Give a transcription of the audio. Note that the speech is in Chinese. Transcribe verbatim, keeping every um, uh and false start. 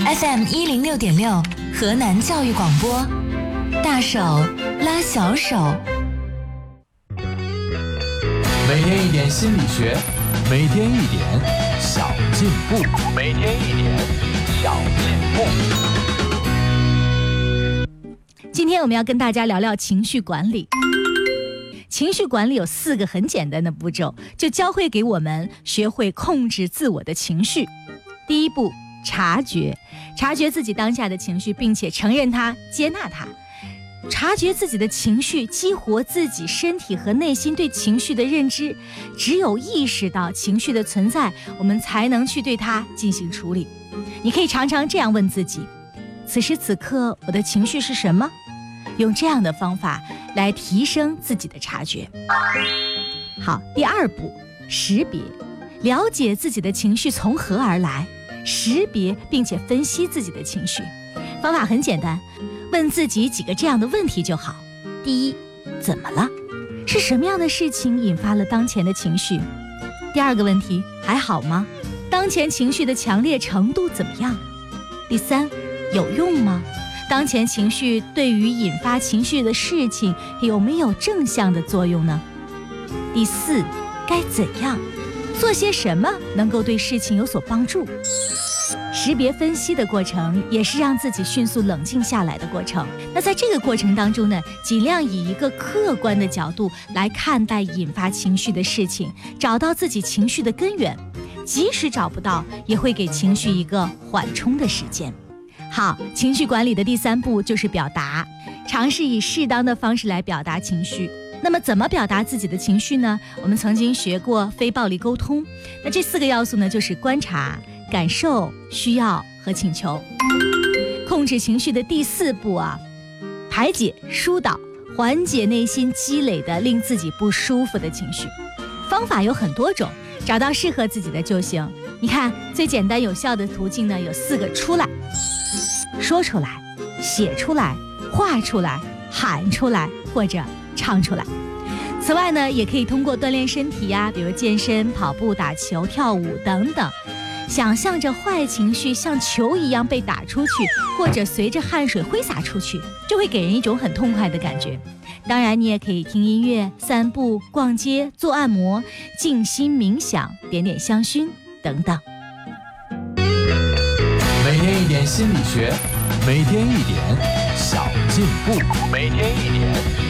F M 一零六点六，河南教育广播，大手拉小手。 每天一点心理学，每天一点小进步，每天一点小进步。 今天我们要跟大家聊聊情绪管理。情绪管理有四个很简单的步骤，就教会给我们学会控制自我的情绪。第一步，察觉，察觉自己当下的情绪，并且承认它，接纳它。察觉自己的情绪，激活自己身体和内心对情绪的认知。只有意识到情绪的存在，我们才能去对它进行处理。你可以常常这样问自己：此时此刻我的情绪是什么？用这样的方法来提升自己的察觉。好，第二步，识别，了解自己的情绪从何而来，识别并且分析自己的情绪。方法很简单，问自己几个这样的问题就好。第一，怎么了？是什么样的事情引发了当前的情绪？第二个问题，还好吗？当前情绪的强烈程度怎么样？第三，有用吗？当前情绪对于引发情绪的事情有没有正向的作用呢？第四，该怎样做些什么能够对事情有所帮助？识别分析的过程也是让自己迅速冷静下来的过程。那在这个过程当中呢，尽量以一个客观的角度来看待引发情绪的事情，找到自己情绪的根源，即使找不到，也会给情绪一个缓冲的时间。好，情绪管理的第三步就是表达，尝试以适当的方式来表达情绪。那么怎么表达自己的情绪呢？我们曾经学过非暴力沟通，那这四个要素呢，就是观察、感受、需要和请求。控制情绪的第四步啊，排解、疏导，缓解内心积累的令自己不舒服的情绪。方法有很多种，找到适合自己的就行。你看，最简单有效的途径呢，有四个：出来、说出来、写出来、画出来、喊出来或者唱出来。此外呢，也可以通过锻炼身体呀，比如健身、跑步、打球、跳舞等等，想象着坏情绪像球一样被打出去，或者随着汗水挥洒出去，就会给人一种很痛快的感觉。当然你也可以听音乐、散步、逛街、做按摩、静心冥想、点点香薰等等。 每天一点心理学，每天一点小进步，每天一点